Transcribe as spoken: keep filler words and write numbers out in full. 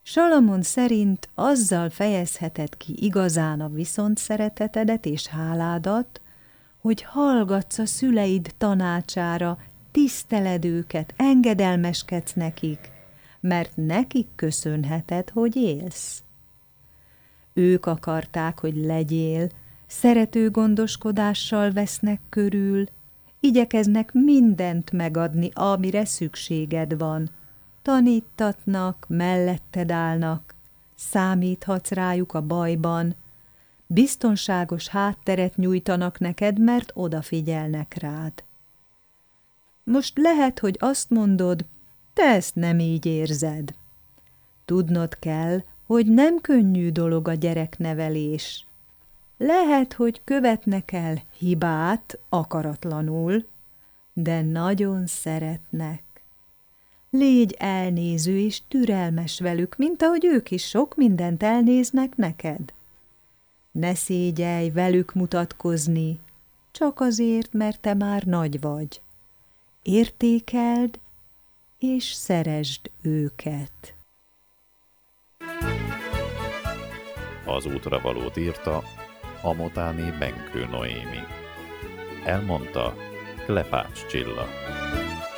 Salamon szerint azzal fejezheted ki igazán a viszontszeretetedet és háládat, hogy hallgatsz a szüleid tanácsára, tiszteled őket, engedelmeskedsz nekik, mert nekik köszönheted, hogy élsz. Ők akarták, hogy legyél, szerető gondoskodással vesznek körül, igyekeznek mindent megadni, amire szükséged van. Tanítatnak, melletted állnak, számíthatsz rájuk a bajban, biztonságos hátteret nyújtanak neked, mert odafigyelnek rád. Most lehet, hogy azt mondod, te ezt nem így érzed. Tudnod kell, hogy nem könnyű dolog a gyereknevelés. Lehet, hogy követnek el hibát akaratlanul, de nagyon szeretnek. Légy elnéző és türelmes velük, mint ahogy ők is sok mindent elnéznek neked. Ne szégyelj velük mutatkozni, csak azért, mert te már nagy vagy. Értékeld és szeresd őket. Az útra valót írta Amotáné Benkő Noémi. Elmondta Klepács Csilla.